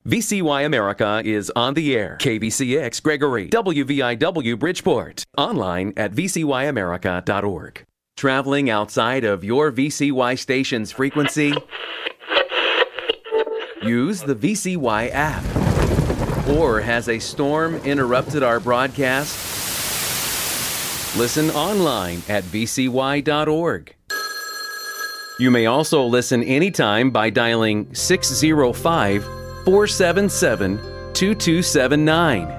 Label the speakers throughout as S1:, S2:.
S1: VCY America is on the air. KVCX Gregory, WVIW Bridgeport. Online at vcyamerica.org. Traveling outside of your VCY station's frequency? Use the VCY app. Or has a storm interrupted our broadcast? Listen online at vcy.org. You may also listen anytime by dialing 605-477-2279.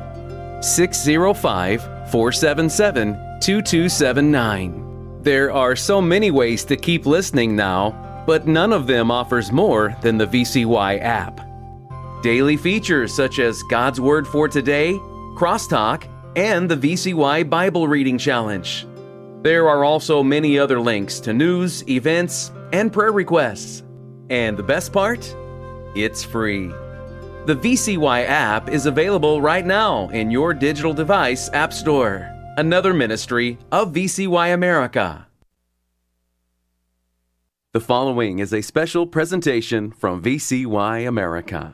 S1: 605-477-2279. There are so many ways to keep listening now, but none of them offers more than the VCY app. Daily features such as God's Word for Today, Crosstalk, and the VCY Bible Reading Challenge. There are also many other links to news, events, and prayer requests. And the best part? It's free. The VCY app is available right now in your digital device app store. Another ministry of VCY America. The following is a special presentation from VCY America.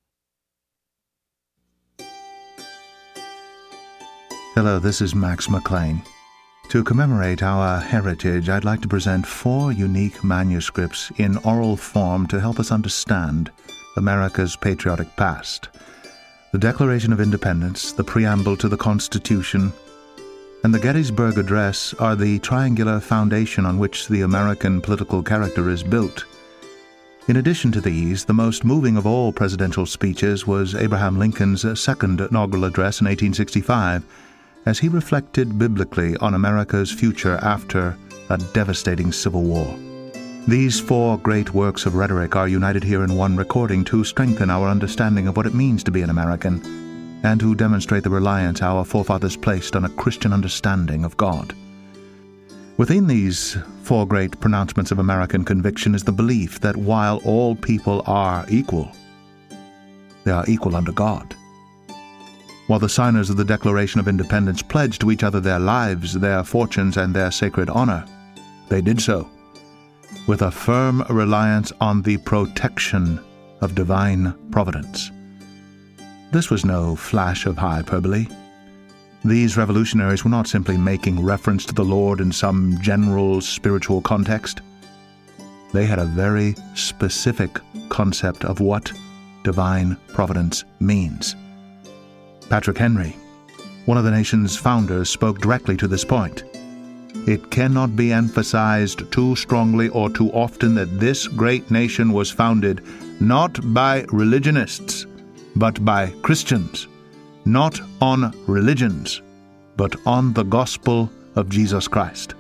S2: Hello, this is Max McLean. To commemorate our heritage, I'd like to present 4 unique manuscripts in oral form to help us understand America's patriotic past. The Declaration of Independence, the preamble to the Constitution, and the Gettysburg Address are the triangular foundation on which the American political character is built. In addition to these, the most moving of all presidential speeches was Abraham Lincoln's second inaugural address in 1865, as he reflected biblically on America's future after a devastating Civil War. These 4 great works of rhetoric are united here in one recording to strengthen our understanding of what it means to be an American, and to demonstrate the reliance our forefathers placed on a Christian understanding of God. Within these 4 great pronouncements of American conviction is the belief that while all people are equal, they are equal under God. While the signers of the Declaration of Independence pledged to each other their lives, their fortunes, and their sacred honor, they did so with a firm reliance on the protection of divine providence. This was no flash of hyperbole. These revolutionaries were not simply making reference to the Lord in some general spiritual context. They had a very specific concept of what divine providence means. Patrick Henry, one of the nation's founders, spoke directly to this point. It cannot be emphasized too strongly or too often that this great nation was founded not by religionists, but by Christians, not on religions, but on the gospel of Jesus Christ.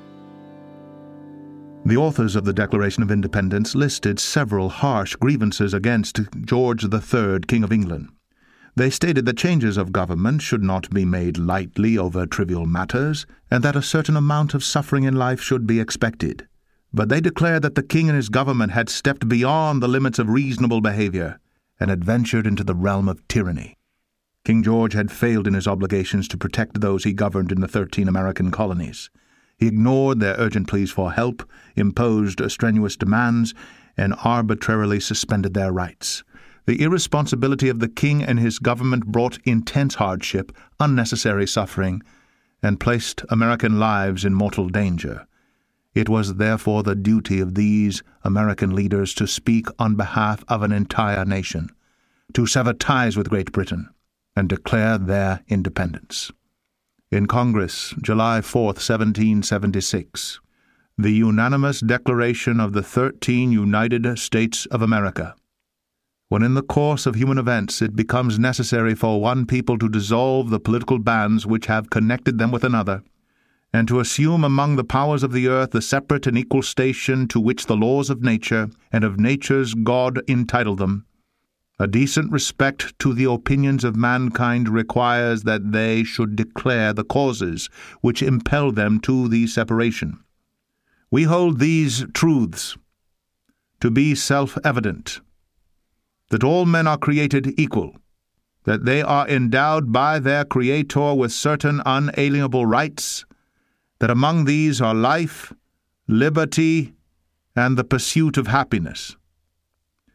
S2: The authors of the Declaration of Independence listed several harsh grievances against George III, King of England. They stated that changes of government should not be made lightly over trivial matters, and that a certain amount of suffering in life should be expected. But they declared that the king and his government had stepped beyond the limits of reasonable behavior and had ventured into the realm of tyranny. King George had failed in his obligations to protect those he governed in the 13 American colonies. He ignored their urgent pleas for help, imposed strenuous demands, and arbitrarily suspended their rights. The irresponsibility of the king and his government brought intense hardship, unnecessary suffering, and placed American lives in mortal danger. It was therefore the duty of these American leaders to speak on behalf of an entire nation, to sever ties with Great Britain, and declare their independence. In Congress, July 4, 1776, the unanimous declaration of the 13 United States of America. When in the course of human events it becomes necessary for one people to dissolve the political bands which have connected them with another, and to assume among the powers of the earth the separate and equal station to which the laws of nature and of nature's God entitle them, a decent respect to the opinions of mankind requires that they should declare the causes which impel them to the separation. We hold these truths to be self-evident, that all men are created equal, that they are endowed by their Creator with certain unalienable rights, that among these are life, liberty, and the pursuit of happiness,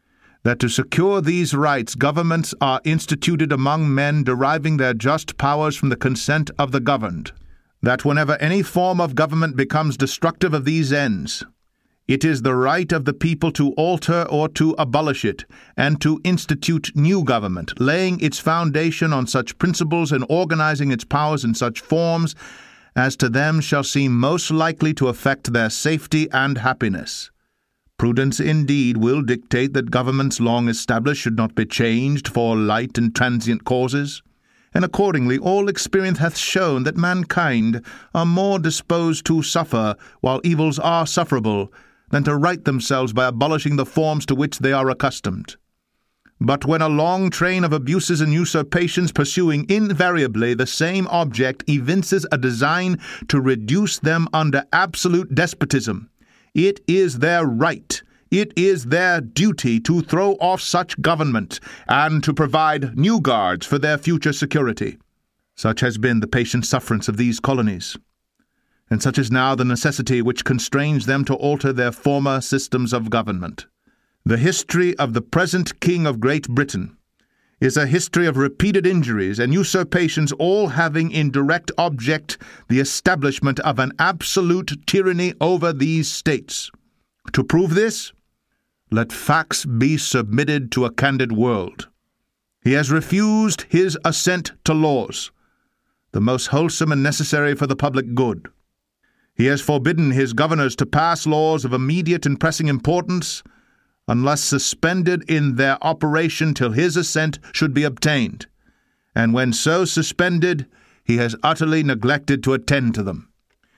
S2: that to secure these rights governments are instituted among men deriving their just powers from the consent of the governed, that whenever any form of government becomes destructive of these ends, it is the right of the people to alter or to abolish it, and to institute new government, laying its foundation on such principles and organizing its powers in such forms as to them shall seem most likely to affect their safety and happiness. Prudence indeed will dictate that governments long established should not be changed for light and transient causes, and accordingly all experience hath shown that mankind are more disposed to suffer while evils are sufferable, than to right themselves by abolishing the forms to which they are accustomed. But when a long train of abuses and usurpations pursuing invariably the same object evinces a design to reduce them under absolute despotism, it is their right, it is their duty to throw off such government, and to provide new guards for their future security. Such has been the patient sufferance of these colonies, and such is now the necessity which constrains them to alter their former systems of government. The history of the present King of Great Britain is a history of repeated injuries and usurpations, all having in direct object the establishment of an absolute tyranny over these states. To prove this, let facts be submitted to a candid world. He has refused his assent to laws, the most wholesome and necessary for the public good. He has forbidden his governors to pass laws of immediate and pressing importance, unless suspended in their operation till his assent should be obtained, and when so suspended, he has utterly neglected to attend to them.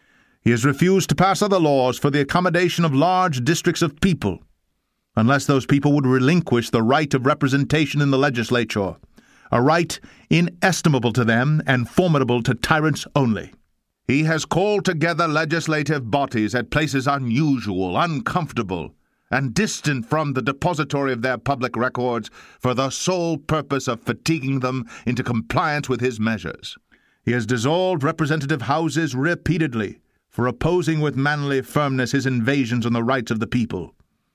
S2: He has refused to pass other laws for the accommodation of large districts of people, unless those people would relinquish the right of representation in the legislature, a right inestimable to them and formidable to tyrants only. He has called together legislative bodies at places unusual, uncomfortable, and distant from the depository of their public records for the sole purpose of fatiguing them into compliance with his measures. He has dissolved representative houses repeatedly for opposing with manly firmness his invasions on the rights of the people.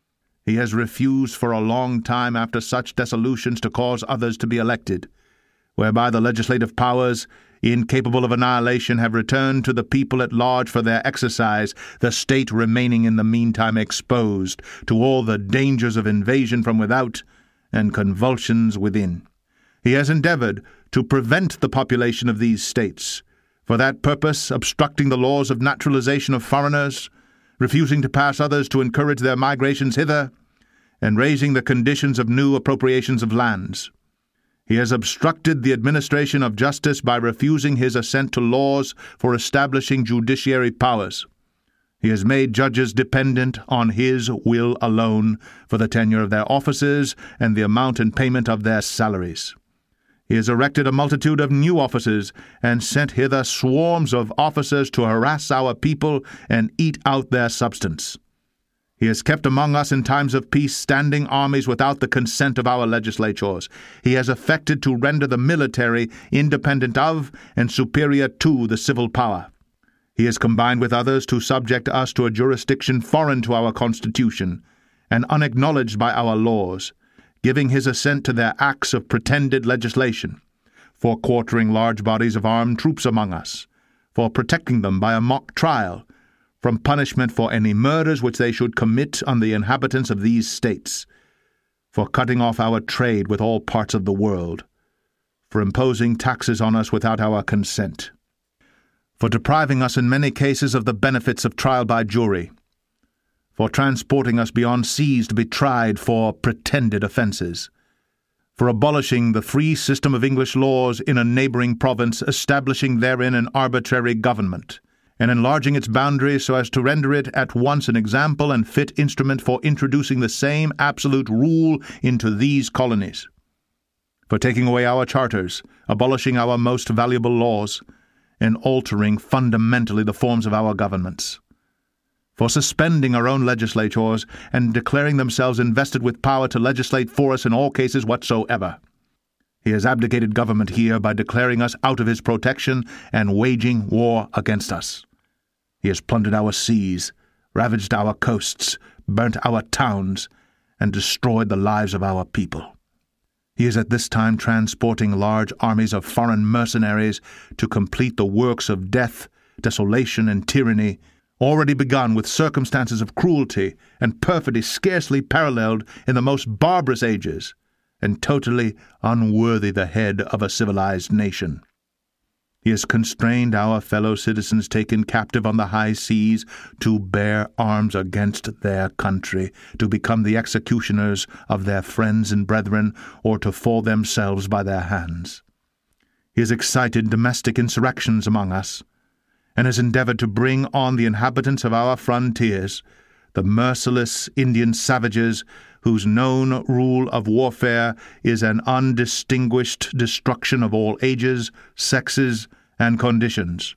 S2: He has refused for a long time after such dissolutions to cause others to be elected, whereby the legislative powers, incapable of annihilation, have returned to the people at large for their exercise, the state remaining in the meantime exposed to all the dangers of invasion from without and convulsions within. He has endeavored to prevent the population of these states, for that purpose obstructing the laws of naturalization of foreigners, refusing to pass others to encourage their migrations hither, and raising the conditions of new appropriations of lands. He has obstructed the administration of justice by refusing his assent to laws for establishing judiciary powers. He has made judges dependent on his will alone for the tenure of their offices and the amount and payment of their salaries. He has erected a multitude of new offices and sent hither swarms of officers to harass our people and eat out their substance. He has kept among us in times of peace standing armies without the consent of our legislatures. He has affected to render the military independent of and superior to the civil power. He has combined with others to subject us to a jurisdiction foreign to our Constitution and unacknowledged by our laws, giving his assent to their acts of pretended legislation, for quartering large bodies of armed troops among us, for protecting them by a mock trial, from punishment for any murders which they should commit on the inhabitants of these states, for cutting off our trade with all parts of the world, for imposing taxes on us without our consent, for depriving us in many cases of the benefits of trial by jury, for transporting us beyond seas to be tried for pretended offences, for abolishing the free system of English laws in a neighbouring province, establishing therein an arbitrary government, and enlarging its boundaries so as to render it at once an example and fit instrument for introducing the same absolute rule into these colonies, for taking away our charters, abolishing our most valuable laws, and altering fundamentally the forms of our governments, for suspending our own legislatures and declaring themselves invested with power to legislate for us in all cases whatsoever. He has abdicated government here by declaring us out of his protection and waging war against us. He has plundered our seas, ravaged our coasts, burnt our towns, and destroyed the lives of our people. He is at this time transporting large armies of foreign mercenaries to complete the works of death, desolation, and tyranny, already begun with circumstances of cruelty and perfidy scarcely paralleled in the most barbarous ages, and totally unworthy the head of a civilized nation. He has constrained our fellow citizens taken captive on the high seas to bear arms against their country, to become the executioners of their friends and brethren, or to fall themselves by their hands. He has excited domestic insurrections among us, and has endeavored to bring on the inhabitants of our frontiers, the merciless Indian savages whose known rule of warfare is an undistinguished destruction of all ages, sexes, and conditions.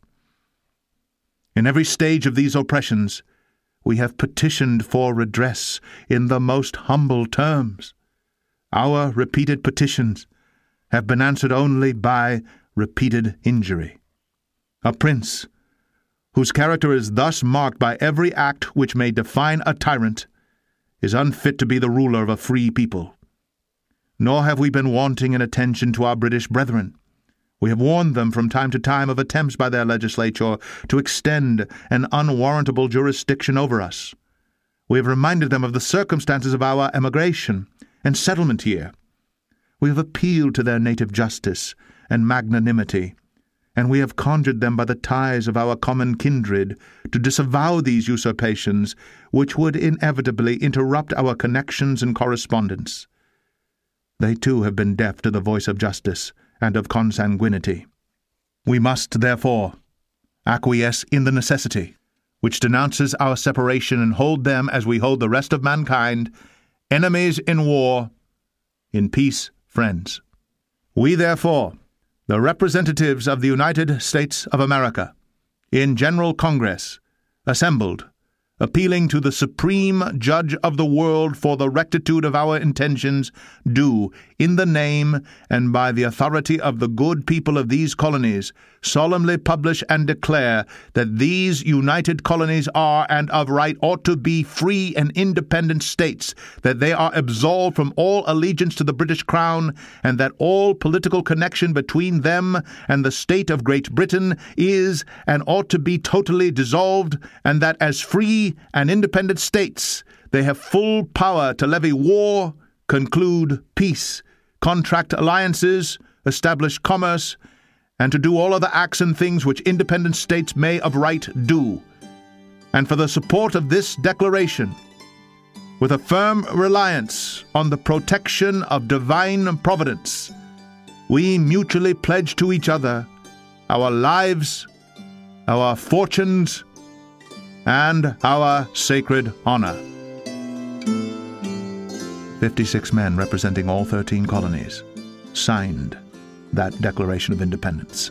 S2: In every stage of these oppressions, we have petitioned for redress in the most humble terms. Our repeated petitions have been answered only by repeated injury. A prince, whose character is thus marked by every act which may define a tyrant, is unfit to be the ruler of a free people. Nor have we been wanting in attention to our British brethren. We have warned them from time to time of attempts by their legislature to extend an unwarrantable jurisdiction over us. We have reminded them of the circumstances of our emigration and settlement here. We have appealed to their native justice and magnanimity, and we have conjured them by the ties of our common kindred to disavow these usurpations, which would inevitably interrupt our connections and correspondence. They too have been deaf to the voice of justice and of consanguinity. We must, therefore, acquiesce in the necessity which denounces our separation and hold them, as we hold the rest of mankind, enemies in war, in peace friends. We, therefore, the representatives of the United States of America, in General Congress, assembled, appealing to the Supreme Judge of the world for the rectitude of our intentions, do, in the name and by the authority of the good people of these colonies, solemnly publish and declare that these united colonies are, and of right ought to be, free and independent states, that they are absolved from all allegiance to the British Crown, and that all political connection between them and the state of Great Britain is and ought to be totally dissolved, and that as free and independent states they have full power to levy war, conclude peace, contract alliances, establish commerce, and to do all other acts and things which independent states may of right do. And for the support of this declaration, with a firm reliance on the protection of divine providence, we mutually pledge to each other our lives, our fortunes, and our sacred honor. 56 men representing all 13 colonies signed that Declaration of Independence.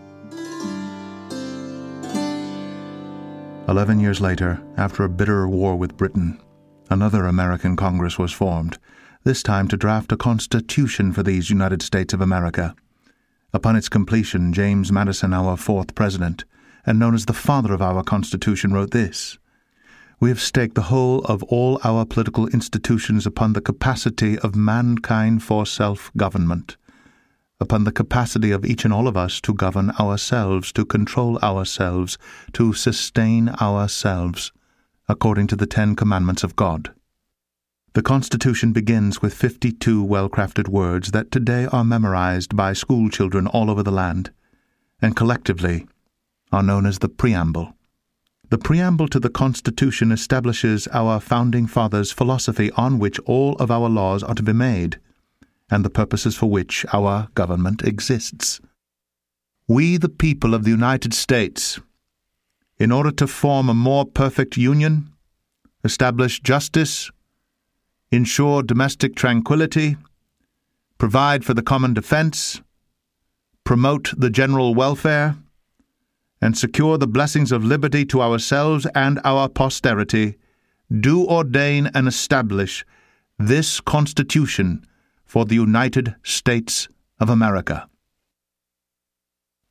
S2: 11 years later, after a bitter war with Britain, another American Congress was formed, this time to draft a constitution for these United States of America. Upon its completion, James Madison, our fourth president, and known as the father of our Constitution, wrote this: "We have staked the whole of all our political institutions upon the capacity of mankind for self-government, upon the capacity of each and all of us to govern ourselves, to control ourselves, to sustain ourselves, according to the 10 Commandments of God." The Constitution begins with 52 well-crafted words that today are memorized by school children all over the land, and collectively are known as the Preamble. The Preamble to the Constitution establishes our Founding Fathers' philosophy on which all of our laws are to be made, and the purposes for which our government exists. We, the people of the United States, in order to form a more perfect union, establish justice, ensure domestic tranquility, provide for the common defense, promote the general welfare, and secure the blessings of liberty to ourselves and our posterity, do ordain and establish this Constitution for the United States of America.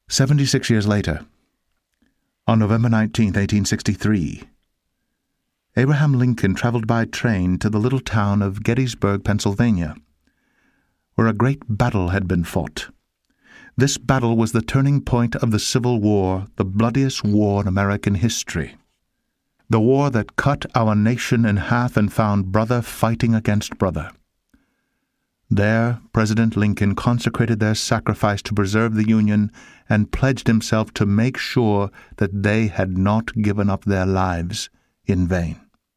S2: 76 years later, on November 19, 1863, Abraham Lincoln traveled by train to the little town of Gettysburg, Pennsylvania, where a great battle had been fought. This battle was the turning point of the Civil War, the bloodiest war in American history. The war that cut our nation in half and found brother fighting against brother. There, President Lincoln consecrated their sacrifice to preserve the Union and pledged himself to make sure that they had not given up their lives in vain.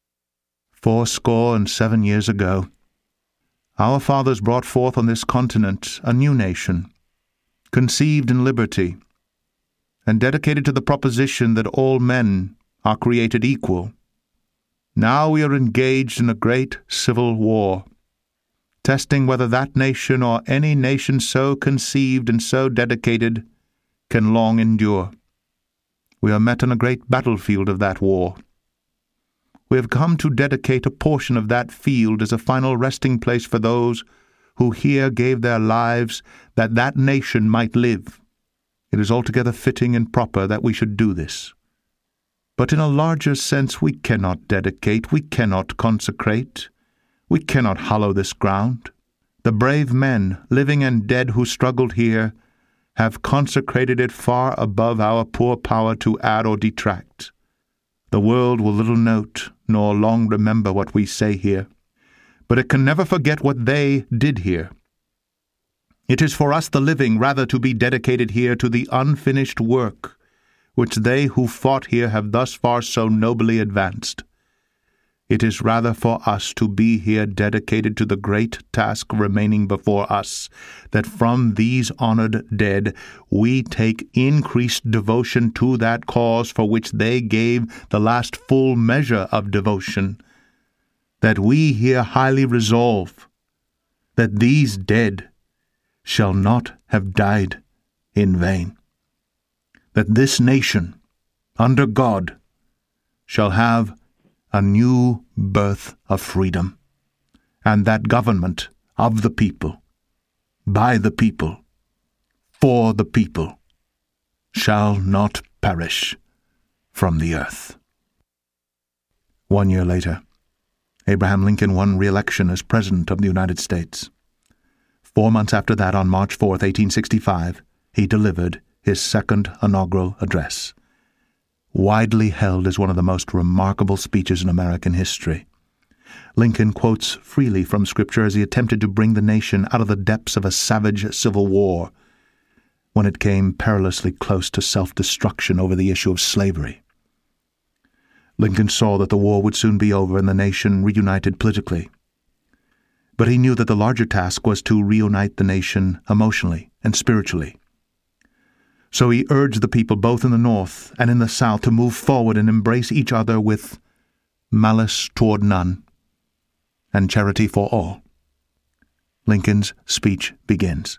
S2: 77 years ago, our fathers brought forth on this continent a new nation, conceived in liberty, and dedicated to the proposition that all men are created equal. Now we are engaged in a great civil war, testing whether that nation or any nation so conceived and so dedicated can long endure. We are met on a great battlefield of that war. We have come to dedicate a portion of that field as a final resting place for those who here gave their lives that that nation might live. It is altogether fitting and proper that we should do this. But in a larger sense we cannot dedicate, we cannot consecrate, we cannot hallow this ground. The brave men, living and dead, who struggled here, have consecrated it far above our poor power to add or detract. The world will little note, nor long remember what we say here, but it can never forget what they did here. It is for us the living rather to be dedicated here to the unfinished work which they who fought here have thus far so nobly advanced. It is rather for us to be here dedicated to the great task remaining before us, that from these honored dead we take increased devotion to that cause for which they gave the last full measure of devotion, that we here highly resolve that these dead shall not have died in vain, that this nation, under God, shall have a new birth of freedom, and that government of the people, by the people, for the people, shall not perish from the earth. 1 year later, Abraham Lincoln won re-election as President of the United States. 4 months after that, on March 4th, 1865, he delivered his second inaugural address, widely held as one of the most remarkable speeches in American history. Lincoln quotes freely from Scripture as he attempted to bring the nation out of the depths of a savage civil war when it came perilously close to self-destruction over the issue of slavery. Lincoln saw that the war would soon be over and the nation reunited politically. But he knew that the larger task was to reunite the nation emotionally and spiritually. So he urged the people both in the North and in the South to move forward and embrace each other with malice toward none and charity for all. Lincoln's speech begins.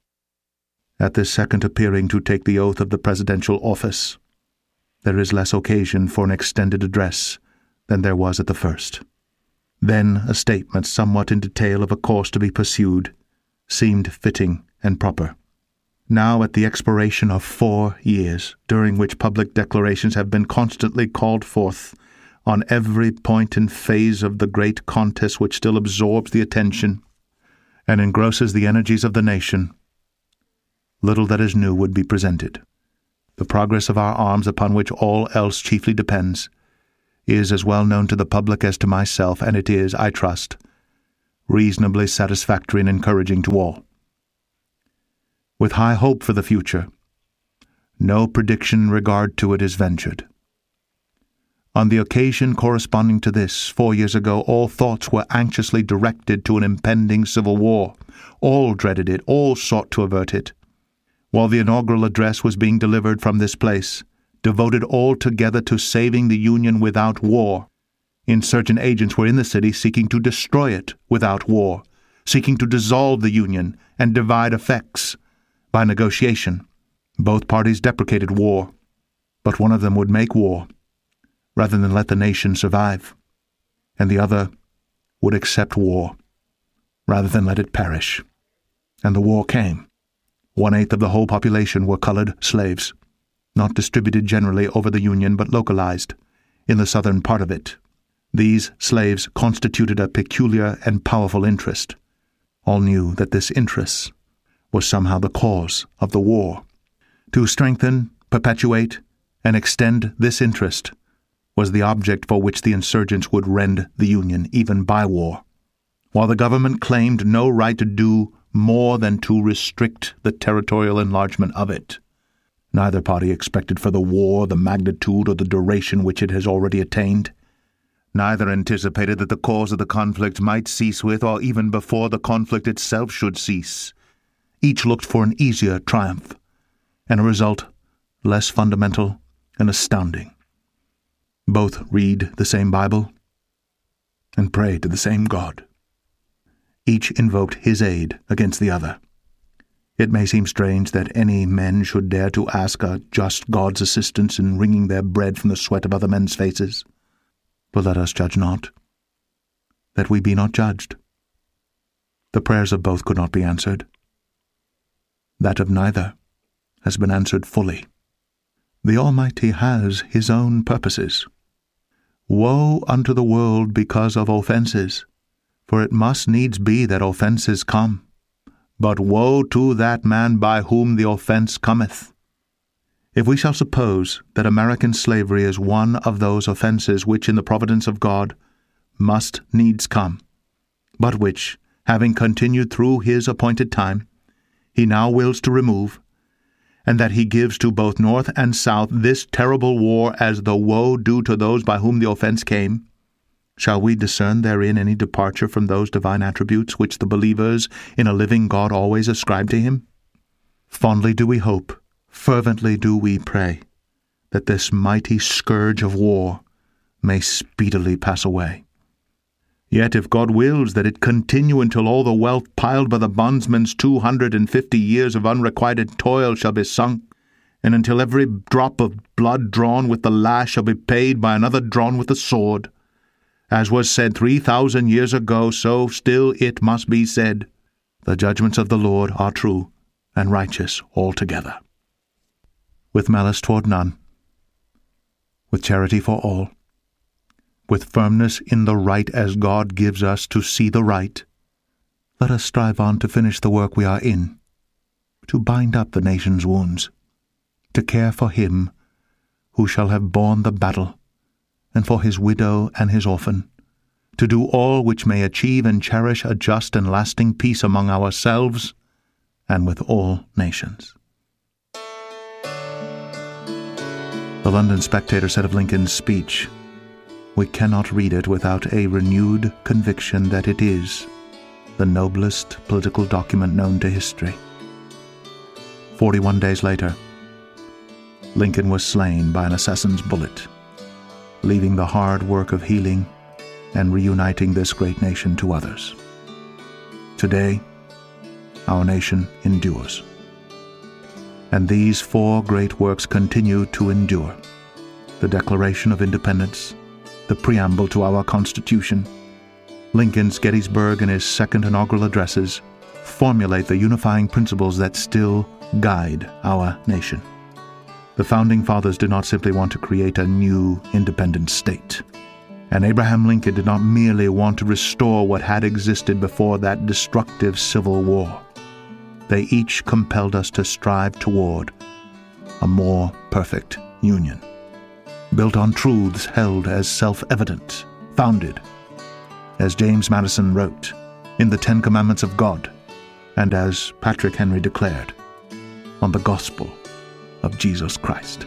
S2: At this second appearing to take the oath of the presidential office, there is less occasion for an extended address than there was at the first. Then a statement somewhat in detail of a course to be pursued seemed fitting and proper. Now, at the expiration of 4 years, during which public declarations have been constantly called forth on every point and phase of the great contest which still absorbs the attention and engrosses the energies of the nation, little that is new would be presented. The progress of our arms, upon which all else chiefly depends, is as well known to the public as to myself, and it is, I trust, reasonably satisfactory and encouraging to all. With high hope for the future, no prediction in regard to it is ventured. On the occasion corresponding to this, 4 years ago, all thoughts were anxiously directed to an impending civil war. All dreaded it, all sought to avert it. While the inaugural address was being delivered from this place, devoted altogether to saving the Union without war, insurgent agents were in the city seeking to destroy it without war, seeking to dissolve the Union and divide effects by negotiation. Both parties deprecated war, but one of them would make war rather than let the nation survive, and the other would accept war rather than let it perish. And the war came. 1/8 of the whole population were colored slaves, not distributed generally over the Union but localized in the southern part of it. These slaves constituted a peculiar and powerful interest. All knew that this interest was somehow the cause of the war. To strengthen, perpetuate, and extend this interest was the object for which the insurgents would rend the Union, even by war, while the government claimed no right to do more than to restrict the territorial enlargement of it. Neither party expected for the war the magnitude or the duration which it has already attained. Neither anticipated that the cause of the conflict might cease with, or even before the conflict itself should cease. Each looked for an easier triumph, and a result less fundamental and astounding. Both read the same Bible and pray to the same God. Each invoked his aid against the other. It may seem strange that any men should dare to ask a just God's assistance in wringing their bread from the sweat of other men's faces. But let us judge not, that we be not judged. The prayers of both could not be answered. That of neither has been answered fully. The Almighty has his own purposes. Woe unto the world because of offenses, for it must needs be that offenses come. But woe to that man by whom the offense cometh. If we shall suppose that American slavery is one of those offenses which in the providence of God must needs come, but which, having continued through his appointed time, he now wills to remove, and that he gives to both North and South this terrible war as the woe due to those by whom the offense came, shall we discern therein any departure from those divine attributes which the believers in a living God always ascribe to him? Fondly do we hope, fervently do we pray, that this mighty scourge of war may speedily pass away. Yet if God wills that it continue until all the wealth piled by the bondsman's 250 years of unrequited toil shall be sunk, and until every drop of blood drawn with the lash shall be paid by another drawn with the sword, as was said 3,000 years ago, so still it must be said, the judgments of the Lord are true and righteous altogether. With malice toward none, with charity for all, with firmness in the right as God gives us to see the right, let us strive on to finish the work we are in, to bind up the nation's wounds, to care for him who shall have borne the battle, and for his widow and his orphan, to do all which may achieve and cherish a just and lasting peace among ourselves and with all nations. The London Spectator said of Lincoln's speech, "We cannot read it without a renewed conviction that it is the noblest political document known to history." 41 days later, Lincoln was slain by an assassin's bullet, leaving the hard work of healing and reuniting this great nation to others. Today, our nation endures. And these four great works continue to endure: the Declaration of Independence, the preamble to our Constitution, Lincoln's Gettysburg and his second inaugural addresses formulate the unifying principles that still guide our nation. The Founding Fathers did not simply want to create a new independent state, and Abraham Lincoln did not merely want to restore what had existed before that destructive Civil War. They each compelled us to strive toward a more perfect union, built on truths held as self-evident, founded, as James Madison wrote, in the 10 Commandments of God, and as Patrick Henry declared, on the gospel of Jesus Christ.